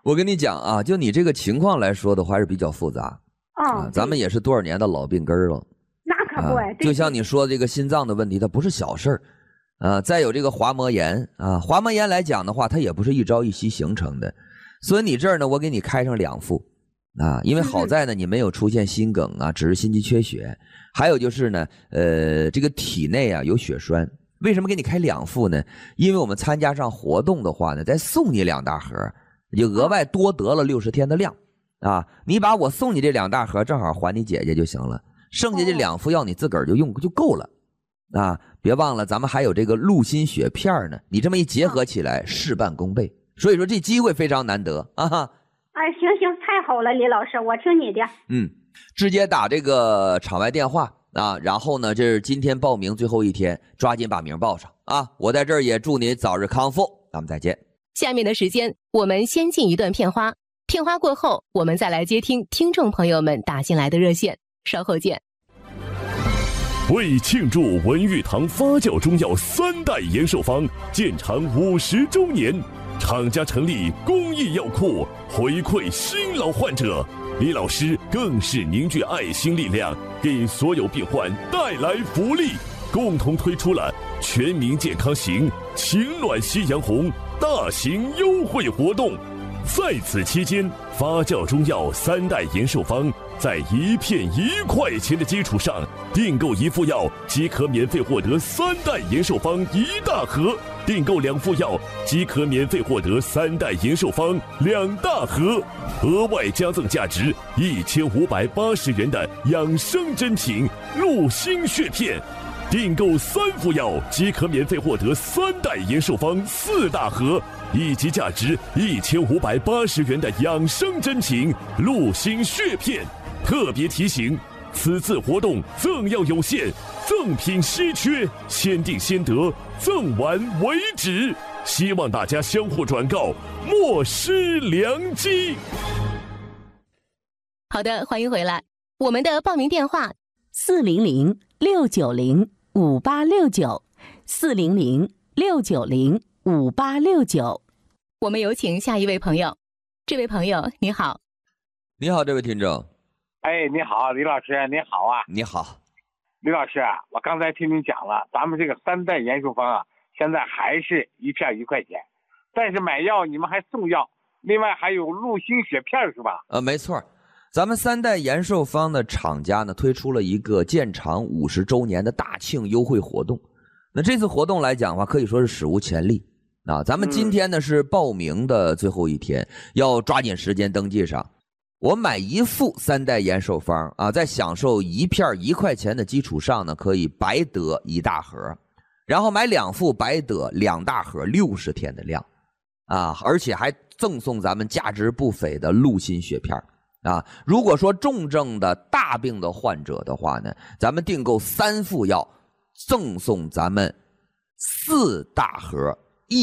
我跟你讲啊，就你这个情况来说的话，还是比较复杂啊。咱们也是多少年的老病根了。 那可不就像你说这个心脏的问题，它不是小事儿。再有这个滑膜炎啊，滑膜炎来讲的话，它也不是一朝一夕形成的。所以你这儿呢，我给你开上2副啊，因为好在呢，你没有出现心梗啊，只是心肌缺血。还有就是呢，这个体内啊有血栓。为什么给你开2副呢？因为我们参加上活动的话呢，再送你2大盒，就额外多得了60天的量啊。你把我送你这2大盒，正好还你姐姐就行了。剩下这2副药你自个儿就用就够了啊！别忘了，咱们还有这个鹿心血片呢。你这么一结合起来，事半功倍。所以说这机会非常难得啊！ 哎，行，太好了，李老师，我听你的。 直接打这个场外电话啊，然后呢，这是今天报名最后一天，抓紧把名报上啊！我在这儿也祝你早日康复，咱们再见。 下面的时间，我们先进一段片花，片花过后，我们再来接听听众朋友们打进来的热线，稍后见。 为庆祝文玉堂发酵中药3代延寿方建厂50周年，厂家成立公益药库，回馈新老患者。李老师更是凝聚爱心力量，给所有病患带来福利，共同推出了全民健康行情暖夕阳红大型优惠活动。在此期间，发酵中药3代延寿方在1片1块钱的基础上，订购1副药即可免费获得3代延寿方1大盒，订购2副药即可免费获得3代延寿方2大盒，额外加赠价值1580元的养生真情鹿心血片。订购3副药即可免费获得3代延寿方4大盒，以及价值1580元的养生真情鹿心血片。特别提醒，此次活动赠药有限，赠品稀缺，先订先得，赠完为止。希望大家相互转告，莫失良机。 好的，欢迎回来。我们的报名电话400-690-5869，400-690-5869。我们有请下一位朋友。这位朋友，你好。 你好，这位听众。 哎，你好，李老师，你好啊。 你好， 李老师，我刚才听您讲了，咱们这个3代延寿方啊，现在还是1片1块钱，但是买药你们还送药，另外还有鹿心血片是吧？ 没错。咱们3代延寿方的厂家呢推出了一个建厂50周年的大庆优惠活动。那这次活动来讲的话，可以说是史无前例啊！咱们今天呢是报名的最后一天，要抓紧时间登记上。我买1副3代延寿方啊，在享受1片1块钱的基础上呢，可以白得1大盒，然后买2副白得2大盒60天的量啊，而且还赠送咱们价值不菲的鹿心血片啊。如果说重症的大病的患者的话呢，咱们订购3副药，赠送咱们4大盒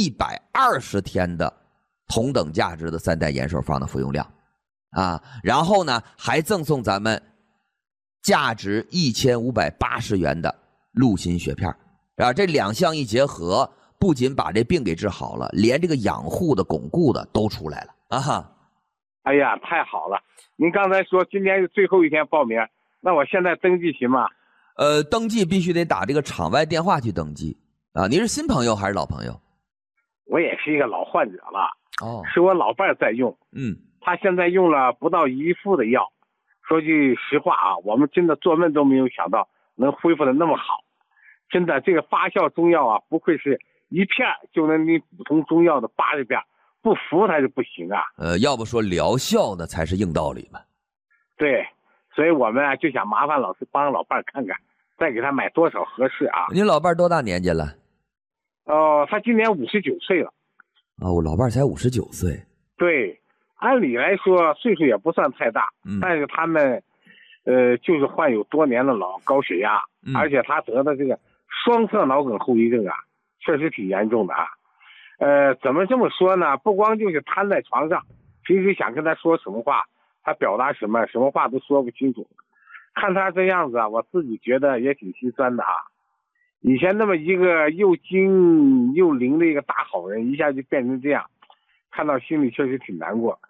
120天的同等价值的3代延寿方的服用量啊，然后呢还赠送咱们价值1580元的鹿心血片啊。这2项一结合，不仅把这病给治好了，连这个养护的巩固的都出来了啊哈。 哎呀，太好了！您刚才说今天是最后一天报名，那我现在登记行吗？ 登记必须得打这个场外电话去登记啊。您是新朋友还是老朋友？ 我也是一个老患者了，是我老伴儿在用，他现在用了不到1副的药。说句实话啊，我们真的做梦都没有想到能恢复的那么好。真的，这个发酵中药啊，不愧是1片就能比普通中药的80遍，不服它是不行啊。 要不说疗效呢才是硬道理嘛。 对，所以我们就想麻烦老师帮老伴看看，再给他买多少合适啊。 您老伴多大年纪了？ 他今年59岁了。 我老伴才59岁。 对，按理来说岁数也不算太大，但是他们就是患有多年的高血压，而且他得的这个双侧脑梗后遗症啊，确实挺严重的啊。怎么这么说呢？不光就是瘫在床上，平时想跟他说什么话，他表达什么话都说不清楚。看他这样子啊，我自己觉得也挺心酸的啊。以前那么一个又精又灵的一个大好人，一下就变成这样，看到心里确实挺难过。